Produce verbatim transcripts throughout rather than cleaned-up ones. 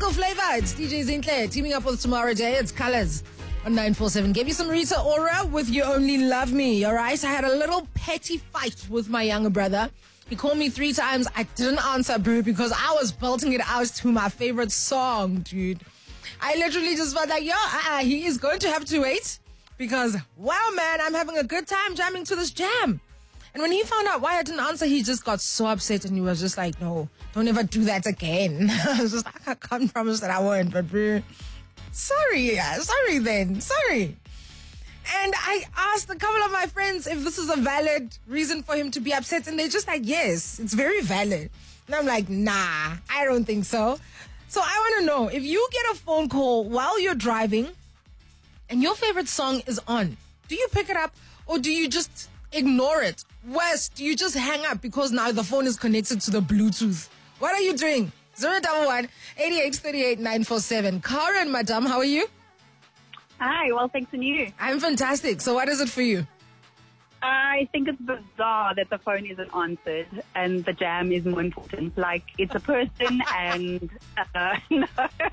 Tropical flavor. It's D J Zinhle teaming up with Tomorrow Day. It's Colors on nine four seven. Gave you some Rita Ora with You Only Love Me. All right. I had a little petty fight with my younger brother. He called me three times. I didn't answer, bro, because I was belting it out to my favorite song, dude. I literally just felt like, yo, uh-uh, he is going to have to wait because, wow, man, I'm having a good time jamming to this jam. And when he found out why I didn't answer, he just got so upset and he was just like, no, don't ever do that again. I was just like, I can't promise that I won't, but bro, sorry, yeah, sorry then, sorry. And I asked a couple of my friends if this is a valid reason for him to be upset, and they're just like, yes, it's very valid. And I'm like, nah, I don't think so. So I want to know, if you get a phone call while you're driving and your favorite song is on, do you pick it up or do you just ignore it? Worse, do you just hang up because now the phone is connected to the Bluetooth? What are you doing? zero one one, eight eight three eight, nine four seven. Karen, madam, how are you? Hi, well, thanks and you. I'm fantastic. So what is it for you? I think it's bizarre that the phone isn't answered and the jam is more important. Like, it's a person and, uh, no.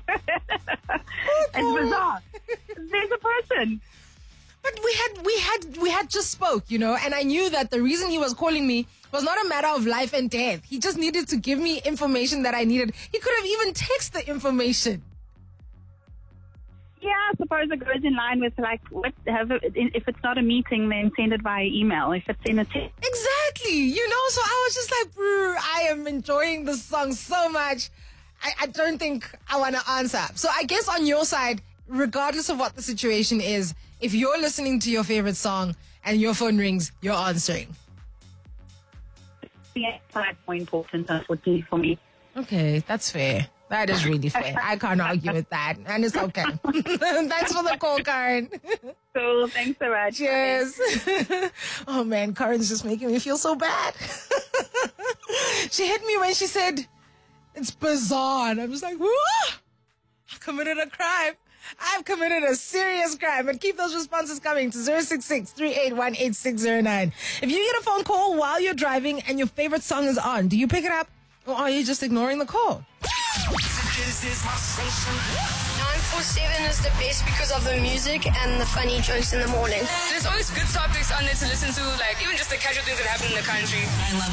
It's bizarre. There's a person. But we had, we had, we had just spoke, you know, and I knew that the reason he was calling me was not a matter of life and death. He just needed to give me information that I needed. He could have even texted the information. Yeah, I suppose it goes in line with, like, what have it, if it's not a meeting, then send it via email. If it's in a text. Exactly. You know, so I was just like, bro, I am enjoying this song so much. I, I don't think I want to answer. So I guess on your side, regardless of what the situation is, if you're listening to your favorite song and your phone rings, you're answering. Yeah, it's more important, unfortunately, for me. Okay, that's fair. That is really fair. I can't argue with that. And it's okay. Thanks for the call, Karen. Cool. Thanks so much. Cheers. Oh, man, Karen's just making me feel so bad. She hit me when she said, it's bizarre. And I was like, whoa, I committed a crime. I've committed a serious crime. But keep those responses coming to zero six six, three eight one, eight six zero nine. If you get a phone call while you're driving and your favorite song is on, do you pick it up or are you just ignoring the call? nine four seven is the best because of the music and the funny jokes in the morning. There's always good topics on there to listen to, like even just the casual things that happen in the country. I love